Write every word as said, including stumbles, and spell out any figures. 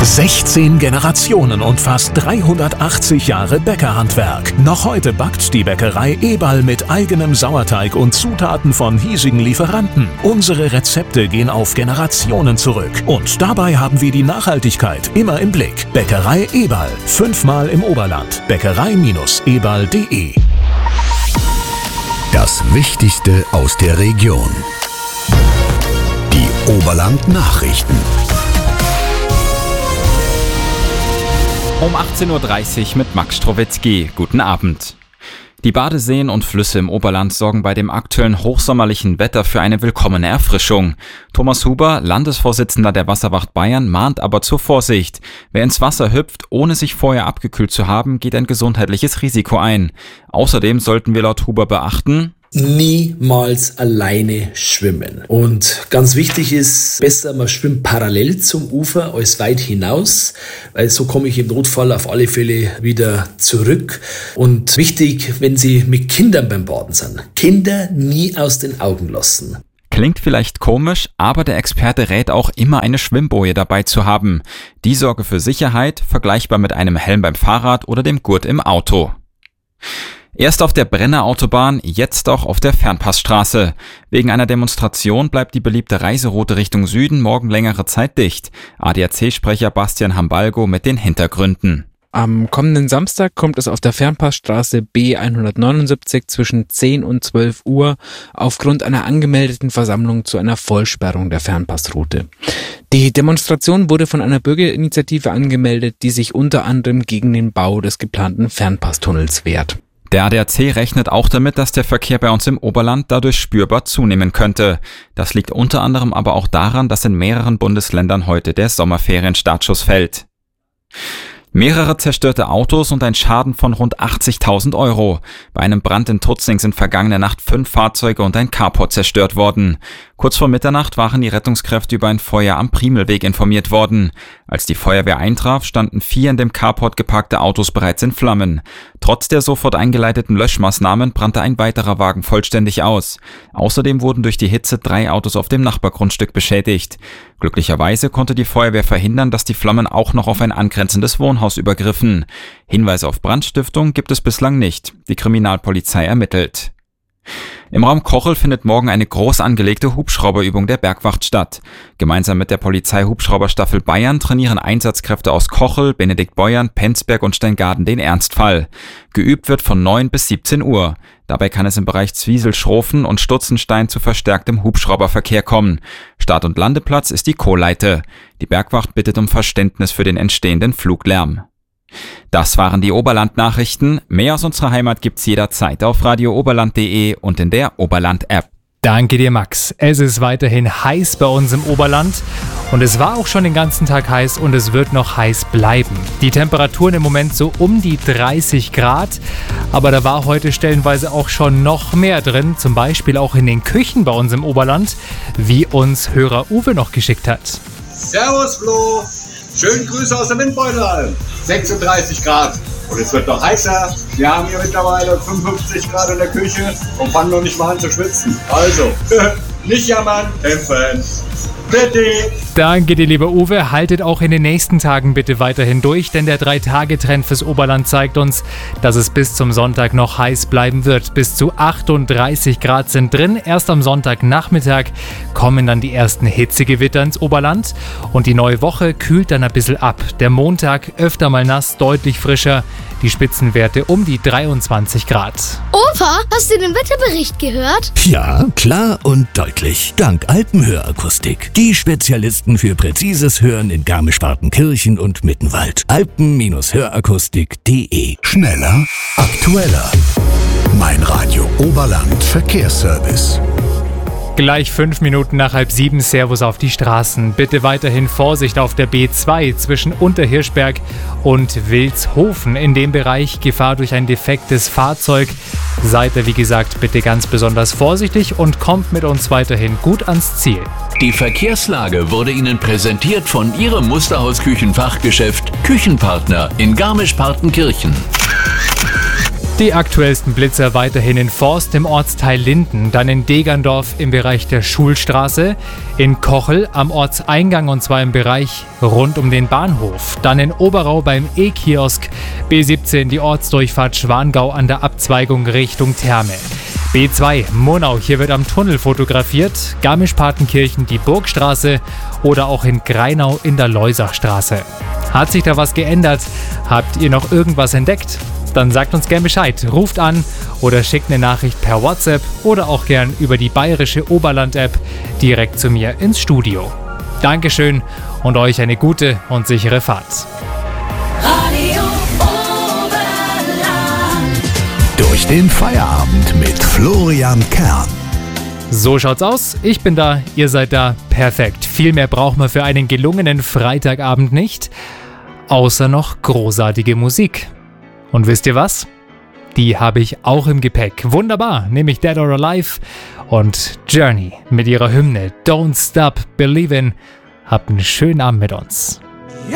sechzehn Generationen und fast dreihundertachtzig Jahre Bäckerhandwerk. Noch heute backt die Bäckerei Eberl mit eigenem Sauerteig und Zutaten von hiesigen Lieferanten. Unsere Rezepte gehen auf Generationen zurück. Und dabei haben wir die Nachhaltigkeit immer im Blick. Bäckerei Eberl. Fünfmal im Oberland. Bäckerei Eberl punkt de. Das Wichtigste aus der Region. Die Oberland-Nachrichten. Um achtzehn Uhr dreißig mit Max Strowetzky. Guten Abend. Die Badeseen und Flüsse im Oberland sorgen bei dem aktuellen hochsommerlichen Wetter für eine willkommene Erfrischung. Thomas Huber, Landesvorsitzender der Wasserwacht Bayern, mahnt aber zur Vorsicht. Wer ins Wasser hüpft, ohne sich vorher abgekühlt zu haben, geht ein gesundheitliches Risiko ein. Außerdem sollten wir laut Huber beachten: niemals alleine schwimmen. Und ganz wichtig ist, besser man schwimmt parallel zum Ufer als weit hinaus, weil so komme ich im Notfall auf alle Fälle wieder zurück. Und wichtig, wenn Sie mit Kindern beim Baden sind, Kinder nie aus den Augen lassen. Klingt vielleicht komisch, aber der Experte rät auch immer eine Schwimmboje dabei zu haben. Die sorge für Sicherheit, vergleichbar mit einem Helm beim Fahrrad oder dem Gurt im Auto. Erst auf der Brenner Autobahn, jetzt auch auf der Fernpassstraße. Wegen einer Demonstration bleibt die beliebte Reiseroute Richtung Süden morgen längere Zeit dicht. A D A C-Sprecher Bastian Hambalgo mit den Hintergründen. Am kommenden Samstag kommt es auf der Fernpassstraße B hundertneunundsiebzig zwischen zehn und zwölf Uhr aufgrund einer angemeldeten Versammlung zu einer Vollsperrung der Fernpassroute. Die Demonstration wurde von einer Bürgerinitiative angemeldet, die sich unter anderem gegen den Bau des geplanten Fernpasstunnels wehrt. Der A D A C rechnet auch damit, dass der Verkehr bei uns im Oberland dadurch spürbar zunehmen könnte. Das liegt unter anderem aber auch daran, dass in mehreren Bundesländern heute der Sommerferienstartschuss fällt. Mehrere zerstörte Autos und ein Schaden von rund achtzigtausend Euro. Bei einem Brand in Tutzing sind vergangene Nacht fünf Fahrzeuge und ein Carport zerstört worden. Kurz vor Mitternacht waren die Rettungskräfte über ein Feuer am Primelweg informiert worden. Als die Feuerwehr eintraf, standen vier in dem Carport geparkte Autos bereits in Flammen. Trotz der sofort eingeleiteten Löschmaßnahmen brannte ein weiterer Wagen vollständig aus. Außerdem wurden durch die Hitze drei Autos auf dem Nachbargrundstück beschädigt. Glücklicherweise konnte die Feuerwehr verhindern, dass die Flammen auch noch auf ein angrenzendes Wohnhaus übergriffen. Hinweise auf Brandstiftung gibt es bislang nicht. Die Kriminalpolizei ermittelt. Im Raum Kochel findet morgen eine groß angelegte Hubschrauberübung der Bergwacht statt. Gemeinsam mit der Polizei-Hubschrauberstaffel Bayern trainieren Einsatzkräfte aus Kochel, Benediktbeuern, Penzberg und Steingaden den Ernstfall. Geübt wird von neun bis siebzehn Uhr. Dabei kann es im Bereich Zwiesel, Schrofen und Stutzenstein zu verstärktem Hubschrauberverkehr kommen. Start- und Landeplatz ist die Kohleite. Die Bergwacht bittet um Verständnis für den entstehenden Fluglärm. Das waren die Oberland-Nachrichten. Mehr aus unserer Heimat gibt's jederzeit auf radio oberland punkt de und in der Oberland-App. Danke dir, Max. Es ist weiterhin heiß bei uns im Oberland und es war auch schon den ganzen Tag heiß und es wird noch heiß bleiben. Die Temperaturen im Moment so um die dreißig Grad, aber da war heute stellenweise auch schon noch mehr drin, zum Beispiel auch in den Küchen bei uns im Oberland, wie uns Hörer Uwe noch geschickt hat. Servus Flo, schönen Grüße aus der Windbeutelalm. sechsunddreißig Grad und es wird noch heißer. Wir haben hier mittlerweile fünfundfünfzig Grad in der Küche und fangen noch nicht mal an zu schwitzen. Also, nicht jammern, kämpfen. Bitte. Danke dir, lieber Uwe. Haltet auch in den nächsten Tagen bitte weiterhin durch, denn der drei Tage Trend fürs Oberland zeigt uns, dass es bis zum Sonntag noch heiß bleiben wird. Bis zu achtunddreißig Grad sind drin. Erst am Sonntagnachmittag kommen dann die ersten Hitzegewitter ins Oberland und die neue Woche kühlt dann ein bisschen ab. Der Montag öfter mal nass, deutlich frischer. Die Spitzenwerte um die dreiundzwanzig Grad. Opa, hast du den Wetterbericht gehört? Ja, klar und deutlich. Dank Alpenhörakustik. Die Spezialisten für präzises Hören in Garmisch-Partenkirchen und Mittenwald. alpen Hörakustik punkt de. Schneller, aktueller. Mein Radio Oberland Verkehrsservice. Gleich fünf Minuten nach halb sieben, Servus auf die Straßen. Bitte weiterhin Vorsicht auf der B zwei zwischen Unterhirschberg und Wilshofen. In dem Bereich Gefahr durch ein defektes Fahrzeug. Seid ihr, wie gesagt, bitte ganz besonders vorsichtig und kommt mit uns weiterhin gut ans Ziel. Die Verkehrslage wurde Ihnen präsentiert von Ihrem Musterhaus-Küchenfachgeschäft Küchenpartner in Garmisch-Partenkirchen. Die aktuellsten Blitzer weiterhin in Forst im Ortsteil Linden, dann in Degerndorf im Bereich der Schulstraße, in Kochel am Ortseingang und zwar im Bereich rund um den Bahnhof, dann in Oberau beim E-Kiosk, B siebzehn die Ortsdurchfahrt Schwangau an der Abzweigung Richtung Therme. B zwei Monau, hier wird am Tunnel fotografiert, Garmisch-Partenkirchen die Burgstraße oder auch in Greinau in der Leusachstraße. Hat sich da was geändert? Habt ihr noch irgendwas entdeckt? Dann sagt uns gern Bescheid, ruft an oder schickt eine Nachricht per WhatsApp oder auch gern über die bayerische Oberland-App direkt zu mir ins Studio. Dankeschön und euch eine gute und sichere Fahrt. Radio Oberland. Durch den Feierabend mit Florian Kern. So schaut's aus, ich bin da, ihr seid da, perfekt. Viel mehr braucht man für einen gelungenen Freitagabend nicht, außer noch großartige Musik. Und wisst ihr was? Die habe ich auch im Gepäck. Wunderbar, nämlich Dead or Alive und Journey mit ihrer Hymne Don't Stop Believin'. Habt einen schönen Abend mit uns.